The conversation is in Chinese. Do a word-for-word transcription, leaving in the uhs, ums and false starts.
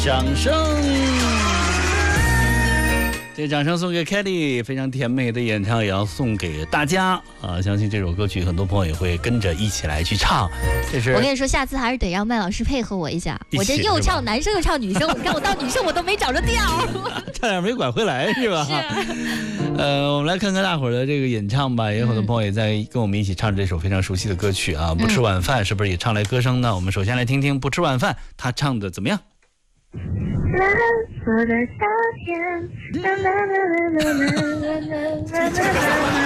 掌声。这掌声送给 Kelly， 非常甜美的演唱也要送给大家啊！相信这首歌曲很多朋友也会跟着一起来去唱。这是我跟你说，下次还是得让麦老师配合我一下。 一我这又唱男生又唱女生，你看我到女生我都没找着调， 差点没拐回来是吧？ 是。 呃，我们来看看大伙儿的这个演唱吧，也有很多朋友也在跟我们一起唱这首非常熟悉的歌曲啊。不吃晚饭是不是也唱来歌声呢？我们首先来听听不吃晚饭他唱的怎么样。 蓝色的夏天，啦啦啦啦啦啦啦啦啦啦。